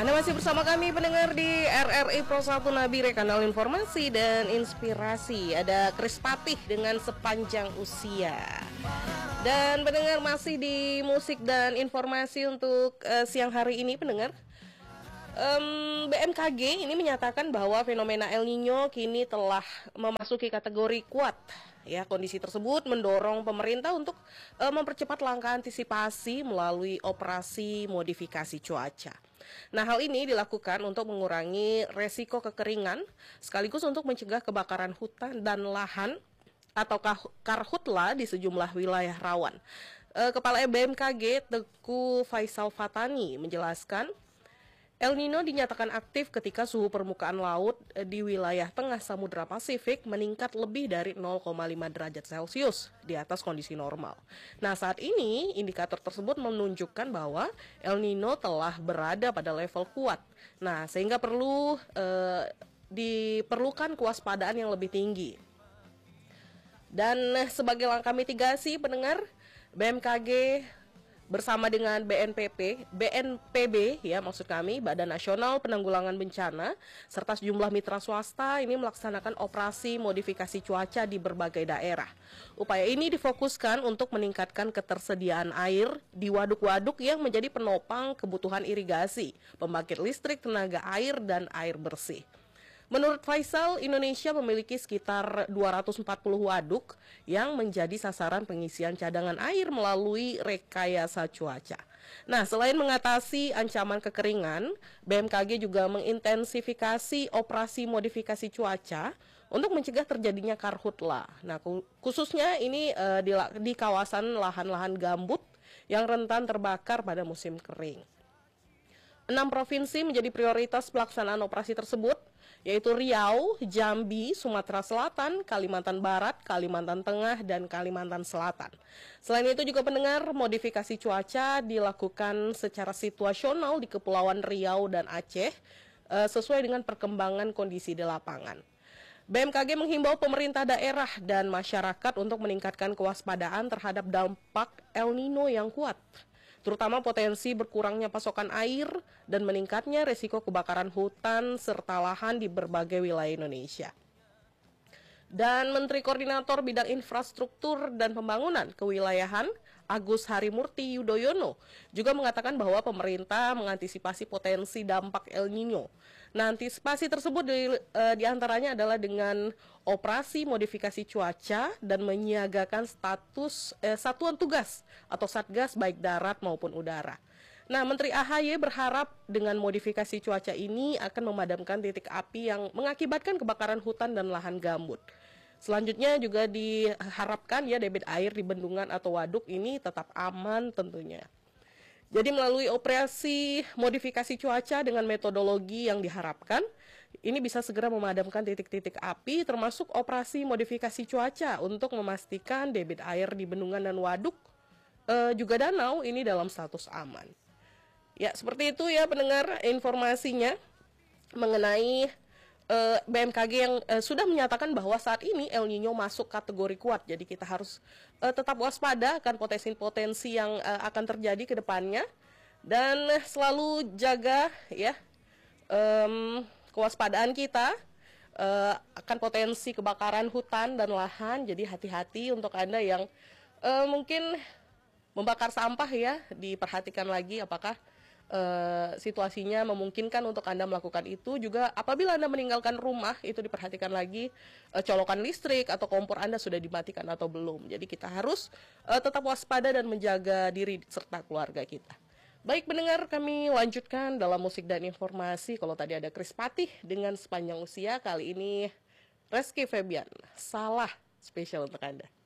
Anda masih bersama kami pendengar di RRI Pro 1 Nabire, kanal informasi dan inspirasi. Ada Kris Patih dengan Sepanjang Usia. Dan pendengar masih di musik dan informasi untuk siang hari ini pendengar. BMKG ini menyatakan bahwa fenomena El Nino kini telah memasuki kategori kuat. Ya, kondisi tersebut mendorong pemerintah untuk mempercepat langkah antisipasi melalui operasi modifikasi cuaca. Nah, hal ini dilakukan untuk mengurangi resiko kekeringan sekaligus untuk mencegah kebakaran hutan dan lahan atau karhutla di sejumlah wilayah rawan. Kepala BMKG Teguh Faisal Fatani menjelaskan, El Nino dinyatakan aktif ketika suhu permukaan laut di wilayah tengah Samudra Pasifik meningkat lebih dari 0,5 derajat Celcius di atas kondisi normal. Nah, saat ini indikator tersebut menunjukkan bahwa El Nino telah berada pada level kuat. Nah, sehingga diperlukan kewaspadaan yang lebih tinggi. Dan sebagai langkah mitigasi pendengar, BMKG bersama dengan BNPB ya maksud kami, Badan Nasional Penanggulangan Bencana, serta sejumlah mitra swasta ini melaksanakan operasi modifikasi cuaca di berbagai daerah. Upaya ini difokuskan untuk meningkatkan ketersediaan air di waduk-waduk yang menjadi penopang kebutuhan irigasi, pembangkit listrik, tenaga air, dan air bersih. Menurut Faisal, Indonesia memiliki sekitar 240 waduk yang menjadi sasaran pengisian cadangan air melalui rekayasa cuaca. Nah, selain mengatasi ancaman kekeringan, BMKG juga mengintensifikasi operasi modifikasi cuaca untuk mencegah terjadinya karhutla. Nah, khususnya ini di kawasan lahan-lahan gambut yang rentan terbakar pada musim kering. 6 provinsi menjadi prioritas pelaksanaan operasi tersebut, yaitu Riau, Jambi, Sumatera Selatan, Kalimantan Barat, Kalimantan Tengah, dan Kalimantan Selatan. Selain itu juga pendengar, modifikasi cuaca dilakukan secara situasional di Kepulauan Riau dan Aceh, sesuai dengan perkembangan kondisi di lapangan. BMKG menghimbau pemerintah daerah dan masyarakat untuk meningkatkan kewaspadaan terhadap dampak El Nino yang kuat, terutama potensi berkurangnya pasokan air dan meningkatnya risiko kebakaran hutan serta lahan di berbagai wilayah Indonesia. Dan Menteri Koordinator Bidang Infrastruktur dan Pembangunan Kewilayahan Agus Harimurti Yudhoyono juga mengatakan bahwa pemerintah mengantisipasi potensi dampak El Nino. Nah, antisipasi tersebut diantaranya adalah dengan operasi modifikasi cuaca dan menyiagakan status satuan tugas atau satgas baik darat maupun udara. Nah, Menteri AHY berharap dengan modifikasi cuaca ini akan memadamkan titik api yang mengakibatkan kebakaran hutan dan lahan gambut. Selanjutnya juga diharapkan ya debit air di bendungan atau waduk ini tetap aman tentunya. Jadi melalui operasi modifikasi cuaca dengan metodologi yang diharapkan, ini bisa segera memadamkan titik-titik api termasuk operasi modifikasi cuaca untuk memastikan debit air di bendungan dan waduk juga danau ini dalam status aman. Ya, seperti itu ya pendengar informasinya mengenai BMKG yang sudah menyatakan bahwa saat ini El Nino masuk kategori kuat. Jadi kita harus tetap waspada akan potensi-potensi yang akan terjadi ke depannya. Dan selalu jaga ya kewaspadaan kita akan potensi kebakaran hutan dan lahan. Jadi hati-hati untuk Anda yang mungkin membakar sampah ya, diperhatikan lagi apakah situasinya memungkinkan untuk Anda melakukan itu. Juga apabila Anda meninggalkan rumah, itu diperhatikan lagi colokan listrik atau kompor Anda sudah dimatikan atau belum. Jadi kita harus tetap waspada dan menjaga diri serta keluarga kita. Baik pendengar, kami lanjutkan dalam musik dan informasi. Kalau tadi ada Kris Patih dengan Sepanjang Usia, kali ini Reski Febian, Salah, spesial untuk Anda.